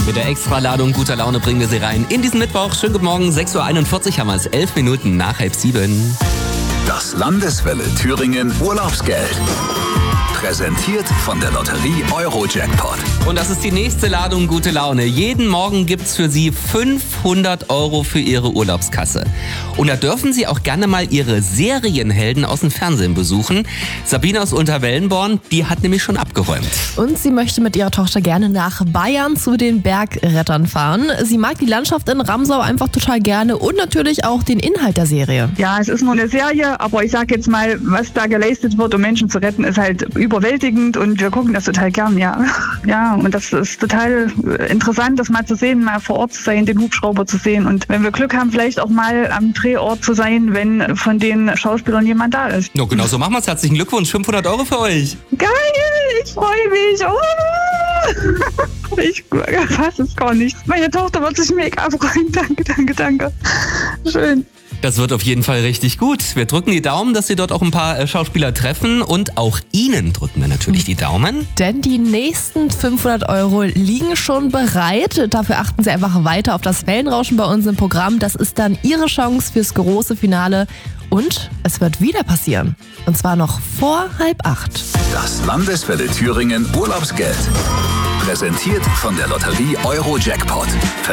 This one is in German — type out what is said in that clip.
Mit der Extraladung guter Laune bringen wir Sie rein in diesen Mittwoch. Schönen guten Morgen, 6.41 Uhr haben wir es, 11 Minuten nach 6:30. Das Landeswelle Thüringen Urlaubsgeld. Präsentiert von der Lotterie Euro-Jackpot. Und das ist die nächste Ladung gute Laune. Jeden Morgen gibt's für Sie 500 € für Ihre Urlaubskasse. Und da dürfen Sie auch gerne mal Ihre Serienhelden aus dem Fernsehen besuchen. Sabine aus Unterwellenborn, die hat nämlich schon abgeräumt. Und sie möchte mit ihrer Tochter gerne nach Bayern zu den Bergrettern fahren. Sie mag die Landschaft in Ramsau einfach total gerne und natürlich auch den Inhalt der Serie. Ja, es ist nur eine Serie, aber ich sag jetzt mal, was da geleistet wird, um Menschen zu retten, ist halt überwältigend und wir gucken das total gern, ja. Ja, und das ist total interessant, das mal zu sehen, mal vor Ort zu sein, den Hubschrauber zu sehen und wenn wir Glück haben, vielleicht auch mal am Drehort zu sein, wenn von den Schauspielern jemand da ist. Ja, genau so machen wir es. Herzlichen Glückwunsch, 500 € für euch. Geil, ich freue mich. Oh. Ich fasse es gar nicht. Meine Tochter wird sich mega freuen. Danke. Schön. Das wird auf jeden Fall richtig gut. Wir drücken die Daumen, dass Sie dort auch ein paar Schauspieler treffen und auch Ihnen drücken wir natürlich die Daumen. Denn die nächsten 500 € liegen schon bereit. Dafür achten Sie einfach weiter auf das Wellenrauschen bei uns im Programm. Das ist dann Ihre Chance fürs große Finale. Und es wird wieder passieren. Und zwar noch vor 7:30. Das Landeswelle Thüringen Urlaubsgeld. Präsentiert von der Lotterie Euro-Jackpot.